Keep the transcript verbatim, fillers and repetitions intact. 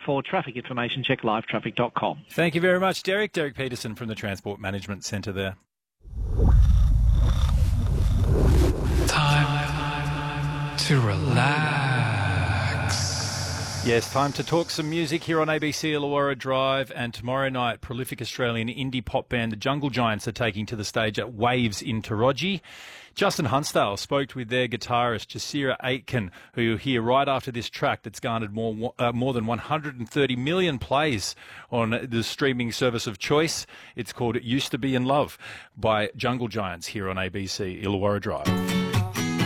For traffic information, check live traffic dot com. Thank you very much, Derek. Derek Peterson from the Transport Management Centre there. Time to relax. Yes, time to talk some music here on A B C Illawarra Drive. And tomorrow night, prolific Australian indie pop band The Jungle Giants are taking to the stage at Waves in Taroji. Justin Huntsdale spoke with their guitarist, Jasira Aitken, who you'll hear right after this track that's garnered more, uh, more than one hundred thirty million plays on the streaming service of choice. It's called It Used to Be in Love by Jungle Giants here on A B C Illawarra Drive.